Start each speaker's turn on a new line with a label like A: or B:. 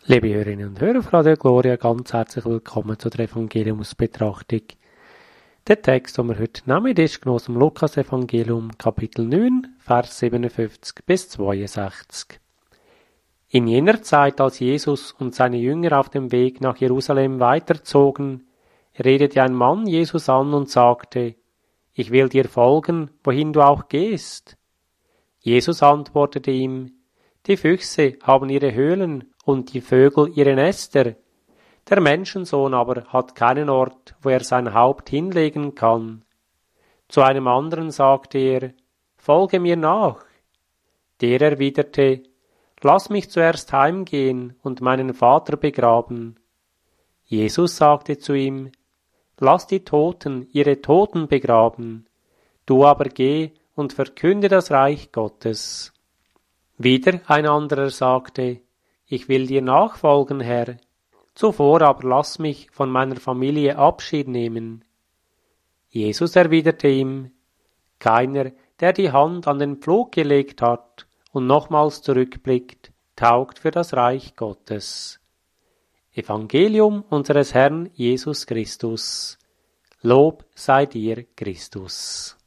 A: Liebe Hörerinnen und Hörer von Radio Gloria, ganz herzlich willkommen zu der Evangeliumsbetrachtung. Der Text, den wir heute nehmen, ist genommen aus dem Lukas-Evangelium, Kapitel 9, Vers 57 bis 62. In jener Zeit, als Jesus und seine Jünger auf dem Weg nach Jerusalem weiterzogen, redete ein Mann Jesus an und sagte: Ich will dir folgen, wohin du auch gehst. Jesus antwortete ihm: Die Füchse haben ihre Höhlen und die Vögel ihre Nester. Der Menschensohn aber hat keinen Ort, wo er sein Haupt hinlegen kann. Zu einem anderen sagte er: Folge mir nach. Der erwiderte: Lass mich zuerst heimgehen und meinen Vater begraben. Jesus sagte zu ihm: Lass die Toten ihre Toten begraben. Du aber geh und verkünde das Reich Gottes. Wieder ein anderer sagte: Ich will dir nachfolgen, Herr. Zuvor aber lass mich von meiner Familie Abschied nehmen. Jesus erwiderte ihm: Keiner, der die Hand an den Pflug gelegt hat und nochmals zurückblickt, taugt für das Reich Gottes. Evangelium unseres Herrn Jesus Christus. Lob sei dir, Christus.